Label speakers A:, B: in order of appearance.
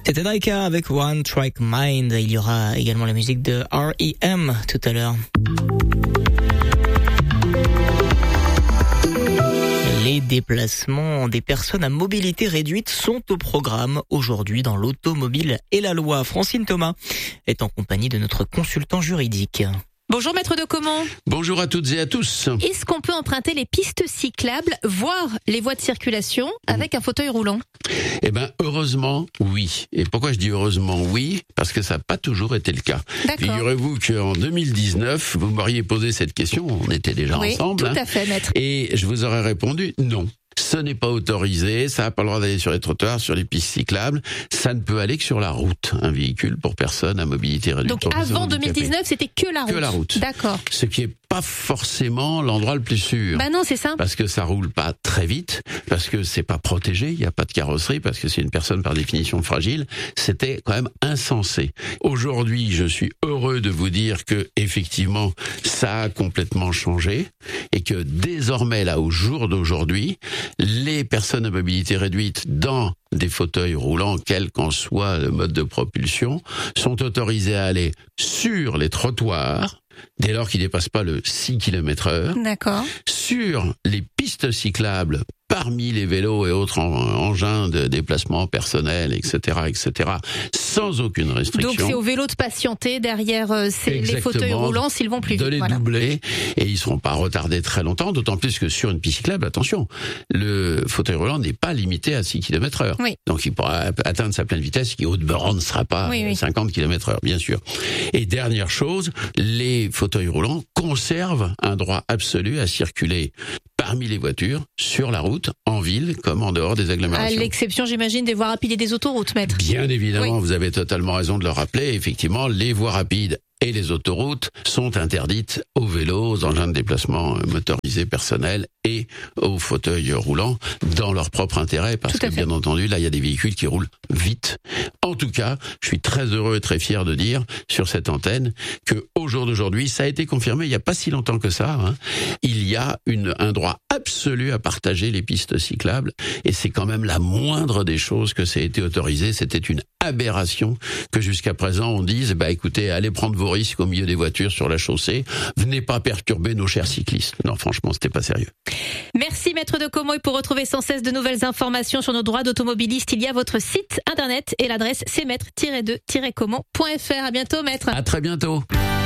A: C'était Daika avec One Track Mind. Il y aura également la musique de R.E.M. tout à l'heure. Les déplacements des personnes à mobilité réduite sont au programme aujourd'hui dans l'automobile et la loi. Francine Thomas est en compagnie de notre consultant juridique.
B: Bonjour maître de Caumont.
C: Bonjour à toutes et à tous.
B: Est-ce qu'on peut emprunter les pistes cyclables, voire les voies de circulation avec un fauteuil roulant ?
C: Eh ben, heureusement, oui. Et pourquoi je dis heureusement oui ? Parce que ça n'a pas toujours été le cas.
B: D'accord.
C: Figurez-vous qu'en 2019, vous m'auriez posé cette question, on était déjà ensemble.
B: Oui, tout à fait, maître.
C: Et je vous aurais répondu non. Ce n'est pas autorisé, ça n'a pas le droit d'aller sur les trottoirs, sur les pistes cyclables, ça ne peut aller que sur la route, un véhicule pour personnes à mobilité réduite.
B: Donc avant 2019, c'était que la route.
C: Que la route.
B: D'accord.
C: Ce qui est pas forcément l'endroit le plus sûr.
B: Bah non, c'est ça.
C: Parce que ça roule pas très vite, parce que c'est pas protégé, il n'y a pas de carrosserie, parce que c'est une personne par définition fragile. C'était quand même insensé. Aujourd'hui, je suis heureux de vous dire que effectivement, ça a complètement changé et que désormais, là, au jour d'aujourd'hui, les personnes à mobilité réduite dans des fauteuils roulants, quel qu'en soit le mode de propulsion, sont autorisées à aller sur les trottoirs, dès lors qu'ils ne dépassent pas le 6 km/h.
B: D'accord.
C: Sur les pistes cyclables, parmi les vélos et autres engins de déplacement personnel, etc., sans aucune restriction.
B: Donc c'est aux vélos de patienter derrière les fauteuils roulants s'ils vont plus vite.
C: De les doubler, et ils ne seront pas retardés très longtemps, d'autant plus que sur une piste cyclable, attention, le fauteuil roulant n'est pas limité à 6 km/h.
B: Oui.
C: Donc il pourra atteindre sa pleine vitesse, qui haute borne ne sera pas 50 km/h, bien sûr. Et dernière chose, les fauteuils roulants conservent un droit absolu à circuler parmi les voitures, sur la route, en ville, comme en dehors des agglomérations.
B: À l'exception, j'imagine, des voies rapides et des autoroutes, maître.
C: Bien évidemment, vous avez totalement raison de le rappeler. Effectivement, les voies rapides et les autoroutes sont interdites aux vélos, aux engins de déplacement motorisés personnels et aux fauteuils roulants dans leur propre intérêt, parce que bien entendu, là, il y a des véhicules qui roulent vite. En tout cas, je suis très heureux et très fier de dire sur cette antenne que au jour d'aujourd'hui, ça a été confirmé il n'y a pas si longtemps que ça, il y a un droit absolu à partager les pistes cyclables, et c'est quand même la moindre des choses que ça a été autorisé. C'était une aberration que jusqu'à présent on dise, écoutez, allez prendre vos risques au milieu des voitures sur la chaussée, venez pas perturber nos chers cyclistes. Non, franchement, c'était pas sérieux.
B: Merci maître de Caumont, et pour retrouver sans cesse de nouvelles informations sur nos droits d'automobiliste, il y a votre site internet et l'adresse c'est maître-2-caumont.fr. À bientôt maître.
C: À très bientôt.